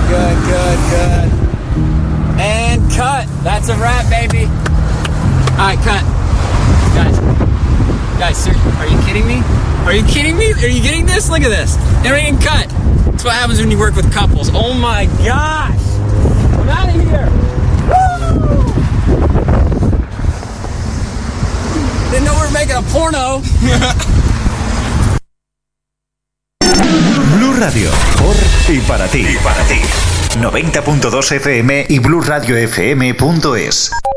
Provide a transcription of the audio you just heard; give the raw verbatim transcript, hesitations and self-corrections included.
good, good, good. And cut. That's a wrap, baby. All right, cut. Guys, guys, sir, are you kidding me? Are you kidding me? Are you getting this? Look at this. They're getting cut. That's what happens when you work with couples. Oh my gosh. I'm out of here. Woo! Didn't know we were making a porno. Blue Radio, por y para ti. Y para ti. noventa punto dos F M y blue radio f m punto es.